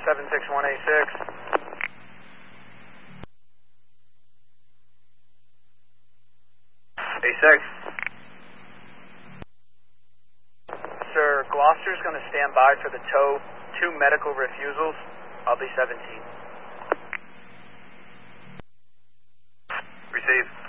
76186. A6. Sir, Gloucester's going to stand by for the tow. 2 medical refusals. I'll be 17. Receive.